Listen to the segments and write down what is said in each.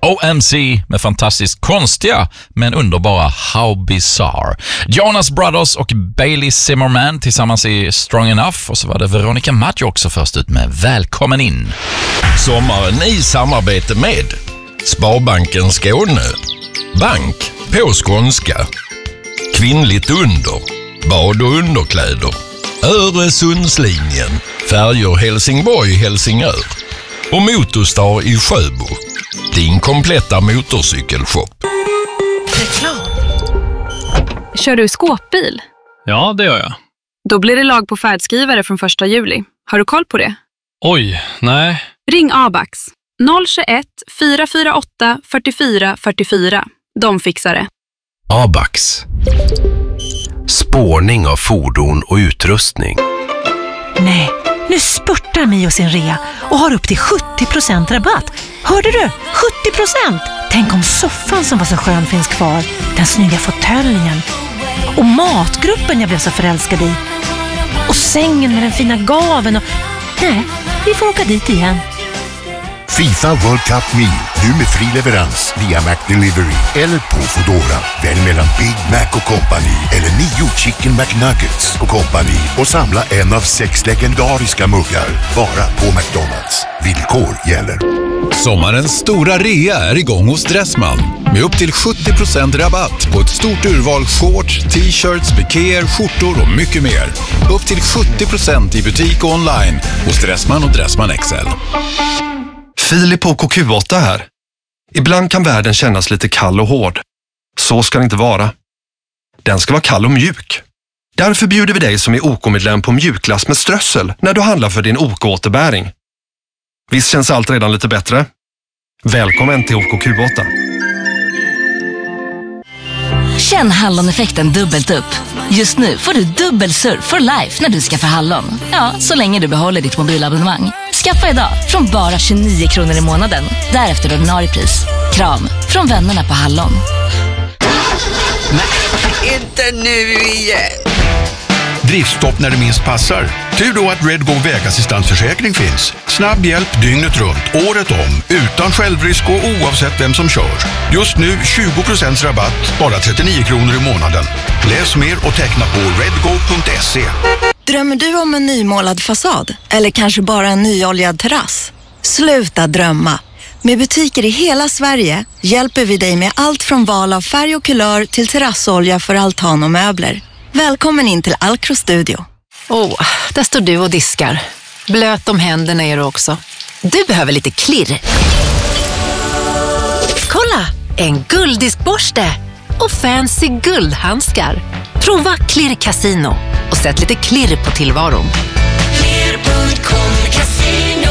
OMC med fantastiskt konstiga men underbara How Bizarre. Jonas Brothers och Bailey Zimmerman tillsammans i Strong Enough, och så var det Veronica Maggio också först ut med Välkommen in. Sommaren i samarbete med Sparbanken Skåne, bank på skånska, kvinnligt under, bad- och underkläder, Öresundslinjen, färjor Helsingborg-Helsingör och Motorstar i Sjöbo. Din kompletta motorcykelshop. Reklam. Kör du skåpbil? Ja, det gör jag. Då blir det lag på färdskrivare från 1 juli. Har du koll på det? Oj, nej. Ring Abax. 021 448 44 44. De fixar det. Abax. Spårning av fordon och utrustning. Nej, nu spurtar Mio sin rea och har upp till 70% rabatt. Hörde du? 70%! Tänk om soffan som var så skön finns kvar. Den snygga fåtöljen. Och matgruppen jag blev så förälskad i. Och sängen med den fina gaven och... Nej, vi får åka dit igen. FIFA World Cup Meal, nu med fri leverans via McDelivery eller på Foodora. Välj mellan Big Mac och Company eller 9 Chicken McNuggets och Company och samla en av 6 legendariska muggar bara på McDonald's. Villkor gäller. Sommarens stora rea är igång hos Dressman med upp till 70% rabatt på ett stort urval shorts, t-shirts, pikéer, skjortor och mycket mer. Upp till 70% i butik och online hos Dressman och Dressman XL. Filip på KQ8 här. Ibland kan världen kännas lite kall och hård. Så ska det inte vara. Den ska vara kall och mjuk. Därför bjuder vi dig som är OK-medlem på mjukglass med strössel när du handlar för din OK-återbäring. Visst känns allt redan lite bättre? Välkommen till OKQ8. Känn Hallon-effekten dubbelt upp. Just nu får du dubbel surf for life när du skaffar Hallon. Ja, så länge du behåller ditt mobilabonnemang. Skaffa idag från bara 29 kronor i månaden. Därefter ordinarie pris. Kram från vännerna på Hallon. Nej, inte nu igen. Driftstopp när det minst passar. Tur då att Redgo vägassistansförsäkring finns. Snabb hjälp dygnet runt, året om, utan självrisk och oavsett vem som kör. Just nu 20% rabatt, bara 39 kronor i månaden. Läs mer och teckna på redgo.se. Drömmer du om en nymålad fasad? Eller kanske bara en nyoljad terrass? Sluta drömma! Med butiker i hela Sverige hjälper vi dig med allt från val av färg och kulör till terrassolja för altan och möbler. Välkommen in till Alcro Studio. Där står du och diskar. Blöt om händerna är du också. Du behöver lite klirr. Kolla! En gulddiskborste och fancy guldhandskar. Prova Klirr Casino och sätt lite klirr på tillvaron. Klirr.com Casino.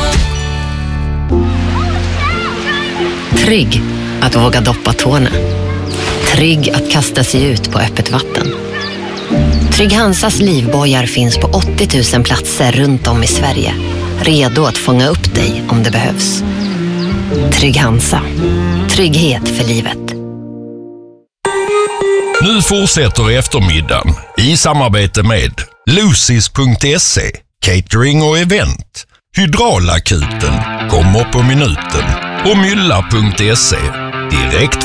Trygg att våga doppa tårna. Trygg att kasta sig ut på öppet vatten. Trygg Hansas livbojar finns på 80 000 platser runt om i Sverige. Redo att fånga upp dig om det behövs. Trygg Hansa. Trygghet för livet. Nu fortsätter eftermiddagen i samarbete med Lucis.se, catering och event. Hydraulakuten kommer på minuten och Mylla.se, direkt